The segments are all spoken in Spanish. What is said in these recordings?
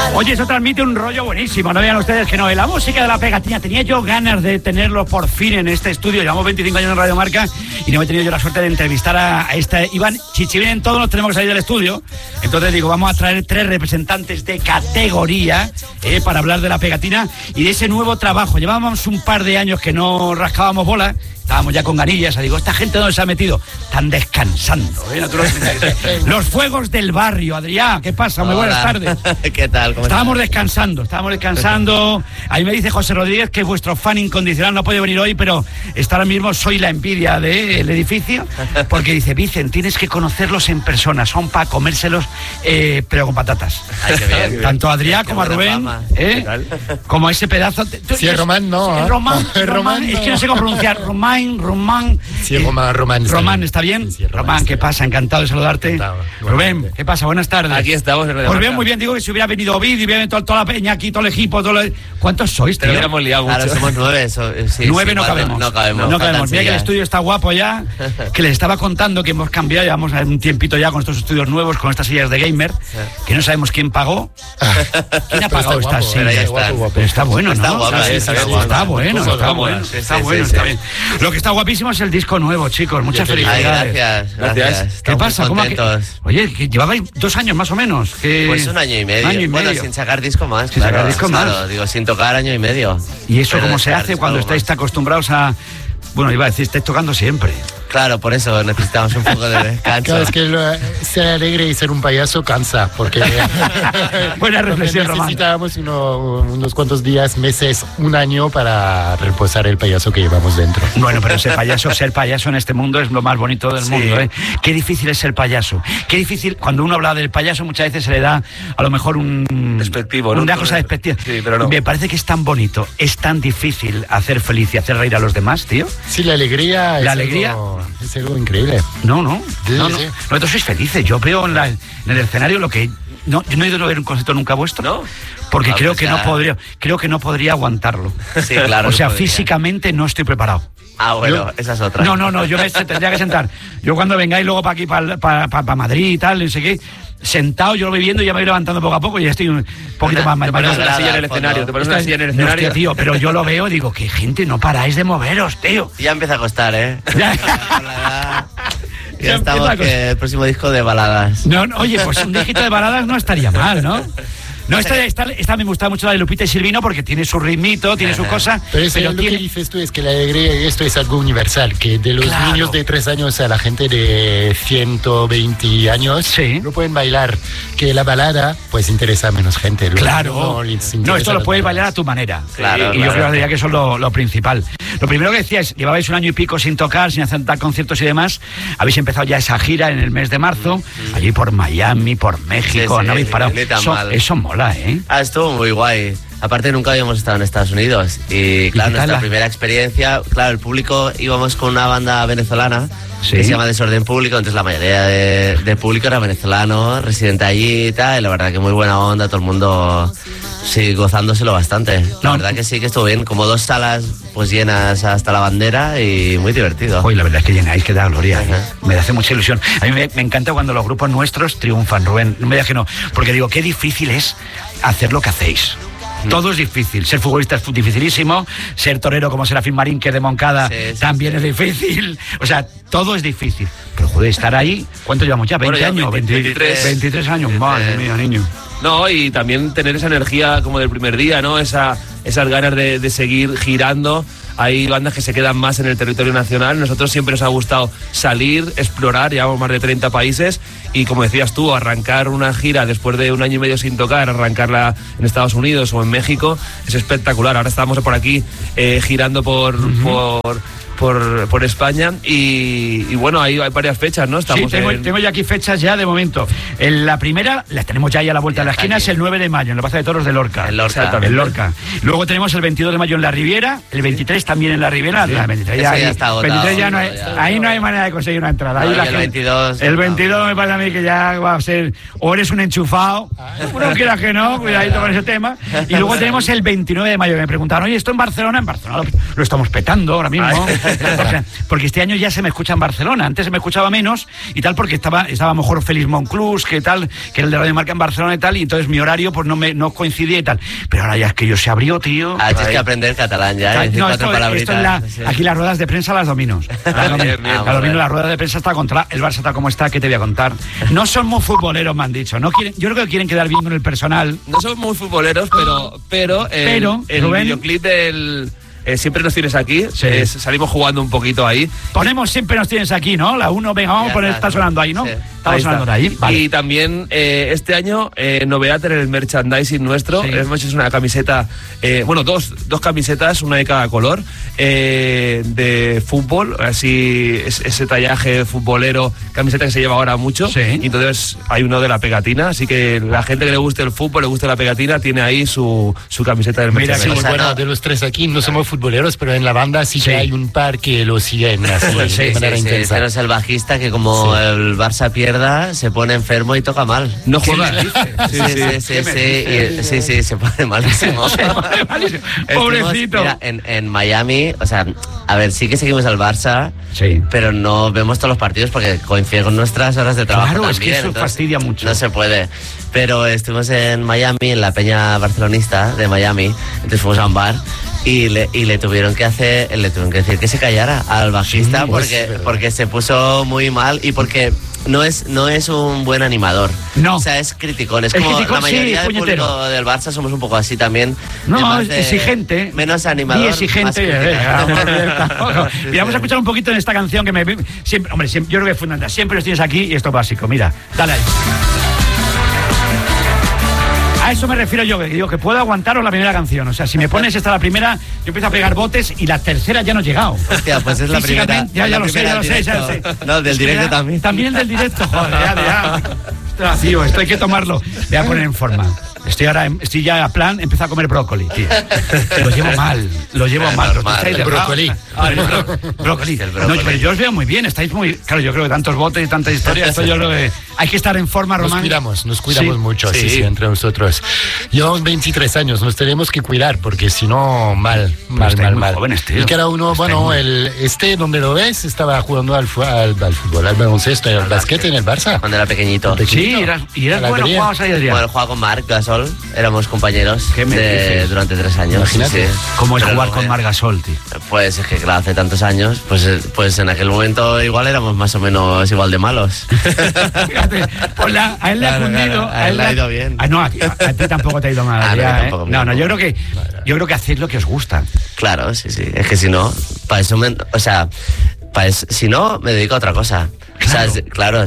Oye, eso transmite un rollo buenísimo, no vean ustedes que no. La música de La Pegatina, tenía yo ganas de tenerlo por fin en este estudio. Llevamos 25 años en Radio Marca y no he tenido yo la suerte de entrevistar a este Iván Chichibinen. Todos nos tenemos que salir del estudio. Entonces digo, vamos a traer 3 representantes de categoría para hablar de La Pegatina y de ese nuevo trabajo. Llevábamos un par de años que no rascábamos bola. Estábamos ya con ganillas, digo, ¿esta gente dónde se ha metido? Están descansando, naturalmente. Los fuegos del barrio, Adrián, ¿qué pasa? Muy buenas tardes. ¿Qué tal? Estábamos descansando. Ahí me dice José Rodríguez que vuestro fan incondicional no ha podido venir hoy, pero está ahora mismo, soy la envidia del edificio, porque dice, Vicen, tienes que conocerlos en persona, son para comérselos, pero con patatas. Ay, qué bien. Tanto a Adrián como a Rubén, como a ese pedazo. Sí, Román, no. Román, es que no sé cómo pronunciar. Román. Sí, Román, ¿está bien? Sí, Román, ¿qué pasa? Encantado de saludarte. Encantado. Rubén, ¿qué pasa? Buenas tardes. Aquí estamos en Radio Pues bien, Marca. muy bien. Digo que si hubiera venido Ovidio y hubiera venido toda la peña aquí, todo el equipo, ¿cuántos sois, tío? Te lo hubiéramos liado mucho. Claro, somos 9. Sí, 9 no cabemos. No cabemos. Mira que el estudio está guapo ya. Que les estaba contando que hemos cambiado, llevamos un tiempito ya con estos estudios nuevos, con estas sillas de gamer, que no sabemos quién pagó. ¿Quién ha pagado estas sillas? Pero está bueno, ¿no? Está bueno. Lo que está guapísimo es el disco nuevo, chicos. Muchas felicidades. Gracias. ¿Qué pasa? ¿Cómo Oye, que llevabais 2 años más o menos. Pues 1 año y medio. Bueno, sin sacar disco más. Claro, digo, sin tocar 1 año y medio. ¿Y eso cómo se hace cuando estáis acostumbrados a...? Bueno, iba a decir, estáis tocando siempre. Claro, por eso necesitamos un poco de descanso. Claro, es que ser alegre y ser un payaso cansa, porque buena reflexión, Román. Necesitábamos unos cuantos días, meses, 1 año para reposar el payaso que llevamos dentro. Bueno, pero ser payaso en este mundo es lo más bonito del mundo, ¿eh? Qué difícil es ser payaso. Qué difícil, cuando uno habla del payaso muchas veces se le da a lo mejor un... despectivo, ¿no? Una cosa despectiva. Sí, pero no. Me parece que es tan bonito, es tan difícil hacer feliz y hacer reír a los demás, tío. Sí, la alegría es algo increíble. No. Sí. Nosotros sois felices. Yo veo en el escenario lo que... yo no he ido a ver un concierto nunca vuestro. ¿No? Porque creo que no podría aguantartarlo. Sí, claro. O sea, físicamente no estoy preparado. Ah, bueno, esa es otra. No, yo me tendría que sentar. Yo cuando vengáis luego para aquí, para Madrid y tal, no sé qué, sentado, yo lo voy viendo y ya me voy levantando poco a poco y ya estoy un poquito más... Te pones una silla en el escenario, Hostia, tío, pero yo lo veo, digo, qué gente, no paráis de moveros, tío. Ya empieza a costar, ¿eh? Ya estamos que el próximo disco de baladas. No, oye, pues un dígito de baladas no estaría mal, ¿no? No, esta me gusta mucho, la de Lupita y Silvino, porque tiene su ritmito, tiene su cosa. Pero lo que dices tú es que la alegría, esto es algo universal, que de los niños de 3 años a la gente de 120 años no pueden bailar, que la balada pues interesa a menos gente. Claro. No, esto lo puedes bailar a tu manera. Claro. Y yo creo que eso es lo principal. Lo primero que decíais, llevabais 1 año y pico sin tocar, sin hacer conciertos y demás. Habéis empezado ya esa gira en el mes de marzo, allí por Miami, por México, no habéis parado. Eso mola, ¿eh? Estuvo muy guay. Aparte nunca habíamos estado en Estados Unidos y claro, nuestra primera experiencia, claro, el público, íbamos con una banda venezolana que se llama Desorden Público, entonces la mayoría de público era venezolano, residente allí y tal, y la verdad que muy buena onda, todo el mundo gozándoselo bastante. La verdad que sí que estuvo bien, como 2 salas pues llenas hasta la bandera y muy divertido. Hoy la verdad es que llenáis, que da gloria. Me hace mucha ilusión. A mí me encanta cuando los grupos nuestros triunfan, Rubén. No me digas que no, porque digo, qué difícil es hacer lo que hacéis. Todo es difícil. Ser futbolista es dificilísimo. Ser torero como Serafín Marín, que es de Moncada, también es difícil. O sea, todo es difícil. Pero joder, estar ahí, ¿cuánto llevamos ya? ¿20 años? 23 años. Madre mía, niño. No, y también tener esa energía como del primer día, ¿no? Esas ganas de seguir girando. Hay bandas que se quedan más en el territorio nacional. Nosotros siempre nos ha gustado salir, explorar, llevamos más de 30 países y, como decías tú, arrancar una gira después de 1 año y medio sin tocar, arrancarla en Estados Unidos o en México, es espectacular. Ahora estamos por aquí girando por España y bueno, hay varias fechas, ¿no? Estamos tengo ya aquí fechas ya de momento. La primera, la tenemos ya a la vuelta de la esquina, es el 9 de mayo en la Plaza de Toros de Lorca. En Lorca. Luego tenemos el 22 de mayo en la Riviera, el 23 también en la Riviera. El 23 ya está agotado. 23 ya no hay, ahí no hay manera de conseguir una entrada. Ahí el 22 me parece a mí que ya va a ser, o eres un enchufado, no quieras que no, cuidadito con ese tema. Y luego tenemos el 29 de mayo, me preguntaron, oye, ¿esto en Barcelona? En Barcelona lo estamos petando ahora mismo. Porque este año ya se me escucha en Barcelona. Antes se me escuchaba menos y tal, porque estaba mejor Félix Monclús, que tal, que era el de Radio Marca en Barcelona y tal, y entonces mi horario pues no coincidía y tal. Pero ahora ya es que yo se abrió, tío. Tienes que aprender catalán ya. No, esto aquí las ruedas de prensa las domino. Las ruedas de prensa está contra el Barça está como está, ¿qué te voy a contar? No son muy futboleros, me han dicho. No quieren, yo creo que quieren quedar bien con el personal. No son muy futboleros, pero el Rubén, videoclip del Siempre nos tienes aquí, salimos jugando un poquito ahí. Ponemos Siempre nos tienes aquí, ¿no? La 1, venga, vamos a poner, está sonando ahí, ¿no? Sí. Está sonando ahí. Vale. Y también este año, novedad en el merchandising nuestro. Hemos hecho una camiseta, dos camisetas, una de cada color, de fútbol, así ese tallaje futbolero, camiseta que se lleva ahora mucho. Sí. Y entonces hay uno de la pegatina, así que la gente que le guste el fútbol, le guste la pegatina, tiene ahí su camiseta del merchandising. Mira, bueno, de los tres aquí no somos futboleros, pero en la banda sí que hay un par que lo siguen así, de manera intensa. Pero es el bajista que como el Barça pierda, se pone enfermo y toca mal. No juega. Sí, se pone malísimo. Pobrecito. Mira, en Miami, o sea, a ver, sí que seguimos al Barça, pero no vemos todos los partidos porque coincide con nuestras horas de trabajo. Claro, también, es que eso fastidia mucho. No se puede. Pero estuvimos en Miami, en la peña barcelonista de Miami, entonces fuimos a un bar y le tuvieron que decir que se callara al bajista porque se puso muy mal y porque no es un buen animador. No. O sea, es criticón. Es como la mayoría del público del Barça somos un poco así también. No, exigente. Menos animador. Y exigente. Y vamos a escuchar un poquito en esta canción que siempre, yo creo que es fundamental. Siempre los tienes aquí y esto es básico. Mira, dale ahí. A eso me refiero yo, que digo que puedo aguantaros la primera canción. O sea, si me pones esta la primera, yo empiezo a pegar botes y la tercera ya no he llegado. Hostia, pues es la primera. Ya lo sé. No, del directo también. También el del directo, joder, ya. Esto vacío, esto hay que tomarlo. Voy a poner en forma. Estoy ya a plan, empiezo a comer brócoli, tío. Lo llevo mal. Brócoli. Brócoli. No, pero yo os veo muy bien, estáis muy... Claro, yo creo que tantos botes y tanta historia, esto yo creo que hay que estar en forma, Román. Nos cuidamos mucho, sí, entre nosotros. Llevamos 23 años, nos tenemos que cuidar, porque si no, mal. Jóvenes, tío. Y cada uno, donde lo ves, estaba jugando al fútbol, al baloncesto, al básquet en el Barça. Cuando era pequeñito. Sí, eras bueno, jugabas ahí, Adrián. Bueno, jugaba con Marc Gasol, éramos compañeros durante 3 años. Imagínate. ¿Cómo es jugar con Marc Gasol, tío? Pues es que claro, hace tantos años, pues en aquel momento igual éramos más o menos igual de malos. Fíjate, a él le ha fundido. A él le ha ido bien. No, a ti tampoco te ha ido mal. No, yo creo que hacéis lo que os gusta. Claro, sí. Es que si no, para eso si no, me dedico a otra cosa. Claro. O sea, claro,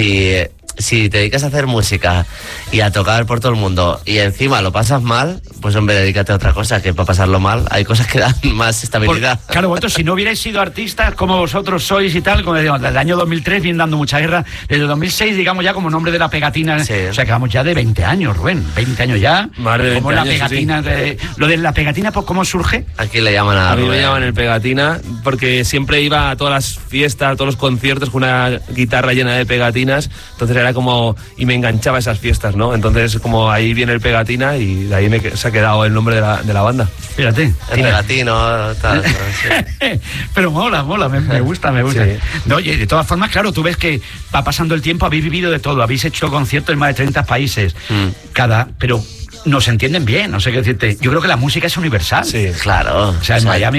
si te dedicas a hacer música y a tocar por todo el mundo y encima lo pasas mal, pues hombre, dedícate a otra cosa, que para pasarlo mal hay cosas que dan más estabilidad. Claro, vosotros si no hubierais sido artistas como vosotros sois y tal, como desde el año 2003 vienen dando mucha guerra, desde el 2006 digamos ya como nombre de la pegatina, sí. O sea que vamos ya de 20 años, Rubén, 20 años ya. Más de 20 como la años, pegatina, sí. Lo de la pegatina, pues ¿cómo surge? Aquí le llaman a mí me llaman el pegatina porque siempre iba a todas las fiestas, a todos los conciertos con una guitarra llena de pegatinas, entonces era como... y me enganchaba a esas fiestas, ¿no? Entonces, como ahí viene el pegatina y de ahí se ha quedado el nombre de la banda. Fíjate. El pegatino, tal. ¿No? Sí. Pero mola, me gusta. Sí. No, oye, de todas formas, claro, tú ves que va pasando el tiempo, habéis vivido de todo, habéis hecho conciertos en más de 30 países, pero... nos entienden bien, no sé qué decirte. Yo creo que la música es universal. Sí, claro. O sea, en Miami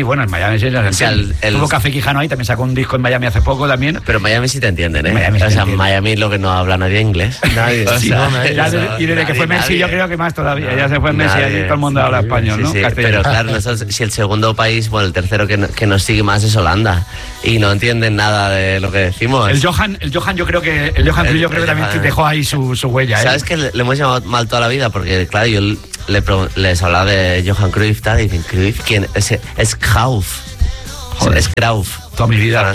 tuvo Café Quijano ahí, también sacó un disco en Miami hace poco también. Pero en Miami sí te entienden, ¿eh? En Miami lo que no habla nadie inglés. Nadie. Y desde que fue Messi, yo creo que más todavía. Ya se fue Messi y todo el mundo habla español, ¿no? Sí, pero claro, si el segundo país, el tercero que nos sigue más es Holanda. Y no entienden nada de lo que decimos. El Johan yo creo que también dejó ahí su huella. ¿Sabes que le hemos llamado mal toda la vida? Porque, claro, yo les hablaba de Johan Cruyff, y dicen, ¿Cruyff quién? Es Cruyff. Joder. Es Cruyff. Toda mi vida.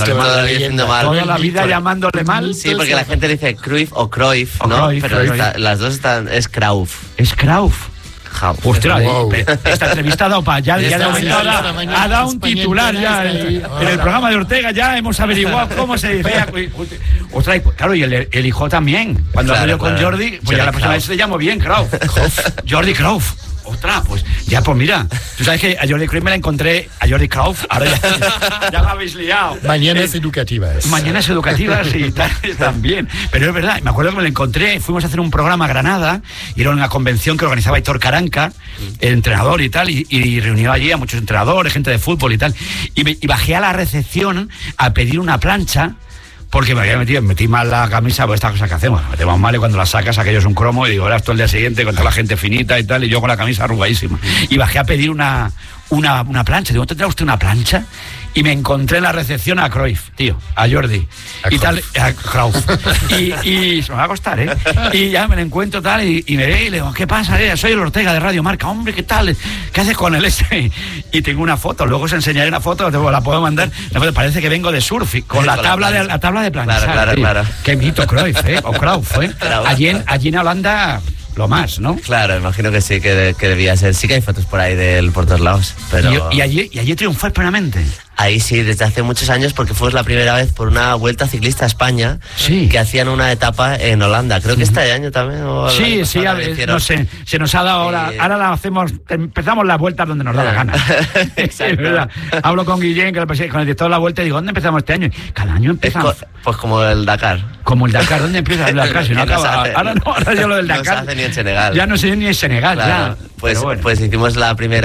Toda la vida llamándole mal. Sí, porque la gente dice Cruyff o Cruyff, ¿no? Pero las dos es Cruyff. Es Cruyff. Ostras, esta entrevista ha dado para allá, ha dado un titular ya. En el programa de Ortega ya hemos averiguado cómo se dice. Ostras, claro, y el hijo también. Cuando hablé yo con Jordi, pues ya la próxima vez se llamó bien, Cruyff. Jordi Cruyff. Ostras, pues ya, pues mira, tú sabes que a Jordi Cruyff me la encontré, a Jordi Cruyff, ahora ya me habéis liado. Mañanas educativas. Mañanas educativas y tal, también. Pero es verdad, me acuerdo que me la encontré, fuimos a hacer un programa a Granada, y era una convención que organizaba Aitor Caranca, el entrenador y tal, y reunió allí a muchos entrenadores, gente de fútbol y tal, y bajé a la recepción a pedir una plancha, porque me había metí mal la camisa, pues estas cosas que hacemos, metemos mal y cuando la sacas aquello es un cromo y digo, ahora esto el día siguiente con toda la gente finita y tal, y yo con la camisa arrugadísima. Y bajé a pedir una plancha, digo, ¿tendrá usted una plancha? Y me encontré en la recepción a Cruyff, tío, a Jordi, y tal, a Cruyff. Y se me va a costar, ¿eh? Y ya me lo encuentro tal, y me ve y le digo, ¿qué pasa? Soy el Ortega de Radio Marca. Hombre, ¿qué tal? ¿Qué haces con el este? Y tengo una foto, luego os enseñaré una foto, la puedo mandar. Parece que vengo de surf, con la tabla de planchar. Claro. Qué mito Cruyff, o Cruyff, ¿eh? Allí en Holanda... lo más, ¿no? Claro, imagino que sí, que debía ser. Sí que hay fotos por ahí de él por todos lados, pero... ¿Y allí triunfó plenamente? Ahí sí, desde hace muchos años, porque fue la primera vez por una Vuelta Ciclista a España, sí, que hacían una etapa en Holanda. Creo que este año también. Sí, no sé, se nos ha dado ahora la hacemos, empezamos las vueltas donde nos da la gana. Exacto. Hablo con Guillén, con el director de la Vuelta, y digo, ¿dónde empezamos este año? Cada año empezamos. Pues como el Dakar. Como el Dakar, ¿dónde empieza el Dakar? Si no acaba. Ahora yo lo del Dakar. No se hace ni en Senegal. Ya no sé ni en Senegal, claro. ya. Pues hicimos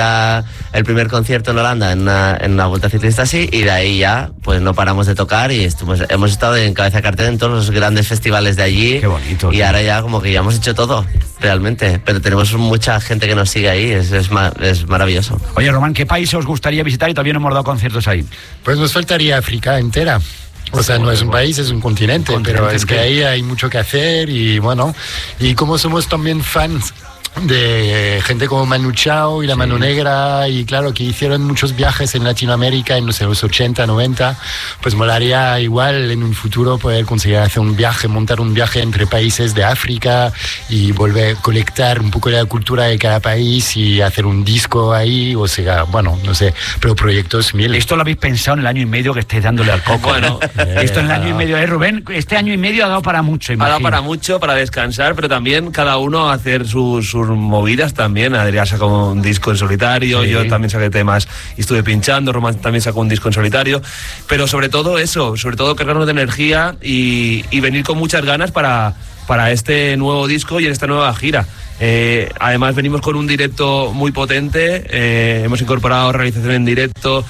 el primer concierto en Holanda en una Vuelta Ciclista así, y de ahí ya pues no paramos de tocar y hemos estado en cabeza de cartel en todos los grandes festivales de allí. Qué bonito. Y ahora ya como que ya hemos hecho todo, realmente. Pero tenemos mucha gente que nos sigue ahí, es maravilloso. Oye, Román, ¿qué país os gustaría visitar y todavía no hemos dado conciertos ahí? Pues nos faltaría África entera. O sea, no es un país, es un continente, pero es que ahí hay mucho que hacer y bueno, y como somos también fans de gente como Manu Chao y la Mano Negra, y claro, que hicieron muchos viajes en Latinoamérica en los 80, 90, pues molaría igual en un futuro poder conseguir hacer montar un viaje entre países de África y volver a colectar un poco de la cultura de cada país y hacer un disco ahí, o sea, bueno, no sé, pero proyectos mil. Esto lo habéis pensado en el año y medio que estáis dándole al coco. Bueno, esto en el año y medio, Rubén, este año y medio ha dado para mucho, imagino. Ha dado para mucho, para descansar, pero también cada uno hacer sus movidas también. Adrián sacó un disco en solitario, yo también saqué temas y estuve pinchando, Román también sacó un disco en solitario, pero sobre todo cargarnos de energía y venir con muchas ganas para este nuevo disco y en esta nueva gira. Además venimos con un directo muy potente, hemos incorporado realización en directo,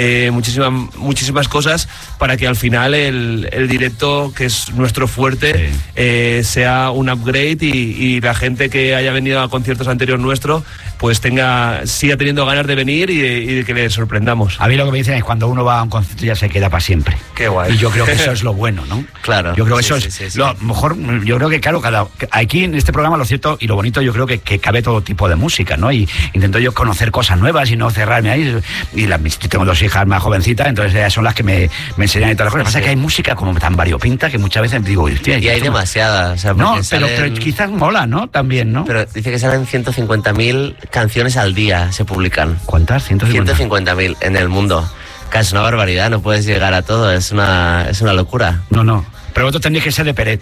muchísimas cosas para que al final el directo, que es nuestro fuerte, sea un upgrade y la gente que haya venido a conciertos anteriores nuestros pues siga teniendo ganas de venir y de que les sorprendamos. A mí lo que me dicen es cuando uno va a un concierto ya se queda para siempre. Qué guay. Y yo creo que eso es lo bueno, ¿no? Claro. Yo creo que eso es lo mejor. Yo creo que claro, aquí en este programa lo cierto y lo bonito, yo creo que cabe todo tipo de música, ¿no? Y intento yo conocer cosas nuevas y no cerrarme ahí. Y tengo 2 hijas más jovencitas, entonces ellas son las que me enseñan y todas las cosas. Lo que pasa es que hay música como tan variopinta que muchas veces digo, hostia, y hay demasiada. O sea, no, pero quizás mola, ¿no? También, ¿no? Pero dice que salen 150.000 canciones al día, se publican. ¿Cuántas? 150.000 en el mundo. Casi es una barbaridad, no puedes llegar a todo, es una locura. No. Pero vosotros tenéis que ser de Peret.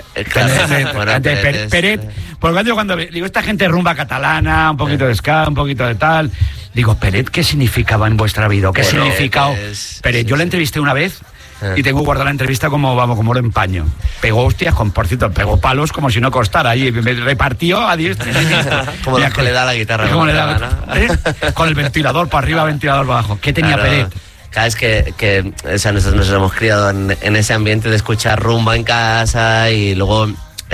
Claro. Peret, porque cuando digo esta gente rumba catalana, un poquito de ska, un poquito de tal, digo, Peret, ¿qué significaba en vuestra vida? ¿Qué significado? Peret, yo la entrevisté una vez y tengo guardada la entrevista como oro en paño. Pegó hostias, por cierto, pegó palos como si no costara y me repartió a 10. Como los que le da la guitarra. Con el ventilador para arriba, ventilador para abajo. ¿Qué tenía Peret? Cada vez que o sea, nosotros nos hemos criado en ese ambiente de escuchar rumba en casa y luego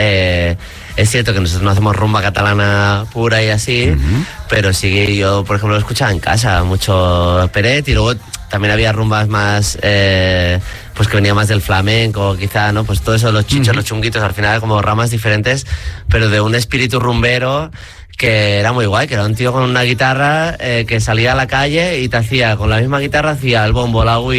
es cierto que nosotros no hacemos rumba catalana pura y así, pero sí que yo, por ejemplo, lo escuchaba en casa, mucho Peret, y luego también había rumbas más, pues que venía más del flamenco, quizá, ¿no? Pues todo eso, los chichos, los chunguitos, al final como ramas diferentes, pero de un espíritu rumbero que era muy guay, que era un tío con una guitarra que salía a la calle y te hacía, con la misma guitarra, hacía el bombo, la